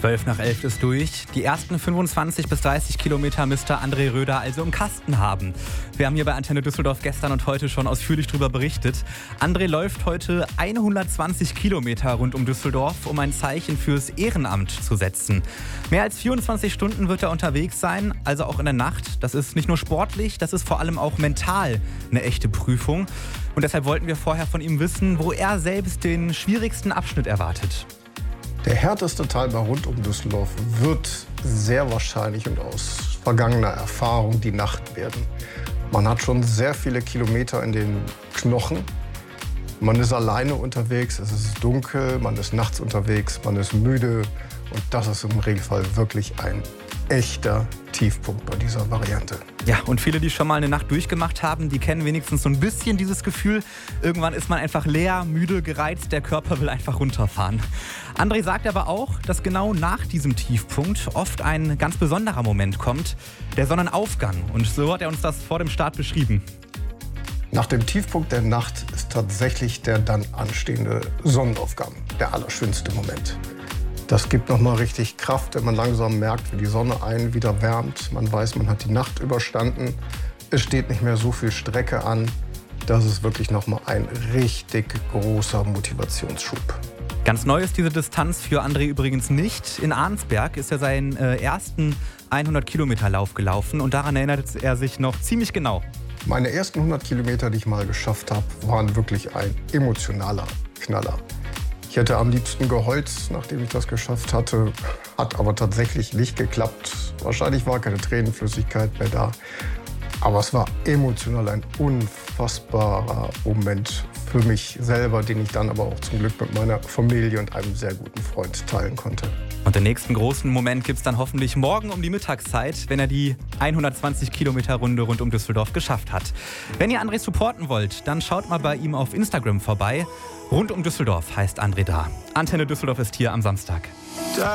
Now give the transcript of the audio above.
11:12 ist durch. Die ersten 25 bis 30 Kilometer müsste André Röder also im Kasten haben. Wir haben hier bei Antenne Düsseldorf gestern und heute schon ausführlich darüber berichtet. André läuft heute 120 Kilometer rund um Düsseldorf, um ein Zeichen fürs Ehrenamt zu setzen. Mehr als 24 Stunden wird er unterwegs sein, also auch in der Nacht. Das ist nicht nur sportlich, das ist vor allem auch mental eine echte Prüfung. Und deshalb wollten wir vorher von ihm wissen, wo er selbst den schwierigsten Abschnitt erwartet. Der härteste Teil bei rund um Düsseldorf wird sehr wahrscheinlich und aus vergangener Erfahrung die Nacht werden. Man hat schon sehr viele Kilometer in den Knochen. Man ist alleine unterwegs, es ist dunkel, man ist nachts unterwegs, man ist müde. Und das ist im Regelfall wirklich ein echter Tiefpunkt bei dieser Variante. Ja, und viele, die schon mal eine Nacht durchgemacht haben, die kennen wenigstens so ein bisschen dieses Gefühl. Irgendwann ist man einfach leer, müde, gereizt, der Körper will einfach runterfahren. André sagt aber auch, dass genau nach diesem Tiefpunkt oft ein ganz besonderer Moment kommt, der Sonnenaufgang. Und so hat er uns das vor dem Start beschrieben. Nach dem Tiefpunkt der Nacht ist tatsächlich der dann anstehende Sonnenaufgang der allerschönste Moment. Das gibt nochmal richtig Kraft, wenn man langsam merkt, wie die Sonne einen wieder wärmt. Man weiß, man hat die Nacht überstanden. Es steht nicht mehr so viel Strecke an. Das ist wirklich nochmal ein richtig großer Motivationsschub. Ganz neu ist diese Distanz für André übrigens nicht. In Arnsberg ist er seinen ersten 100-Kilometer-Lauf gelaufen und daran erinnert er sich noch ziemlich genau. Meine ersten 100 Kilometer, die ich mal geschafft habe, waren wirklich ein emotionaler Knaller. Ich hätte am liebsten geheult, nachdem ich das geschafft hatte, hat aber tatsächlich nicht geklappt. Wahrscheinlich war keine Tränenflüssigkeit mehr da. Aber es war emotional ein unfassbarer Moment für mich selber, den ich dann aber auch zum Glück mit meiner Familie und einem sehr guten Freund teilen konnte. Und den nächsten großen Moment gibt es dann hoffentlich morgen um die Mittagszeit, wenn er die 120-Kilometer-Runde rund um Düsseldorf geschafft hat. Wenn ihr André supporten wollt, dann schaut mal bei ihm auf Instagram vorbei. Rund um Düsseldorf heißt André da. Antenne Düsseldorf ist hier am Samstag.